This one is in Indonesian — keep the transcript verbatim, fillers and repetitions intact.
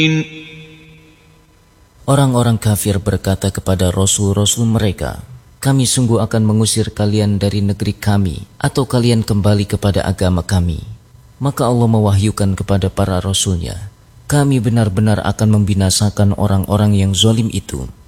Orang-orang kafir berkata kepada rasul-rasul mereka, kami sungguh akan mengusir kalian dari negeri kami, atau kalian kembali kepada agama kami. Maka Allah mewahyukan kepada para rasulnya, kami benar-benar akan membinasakan orang-orang yang zalim itu.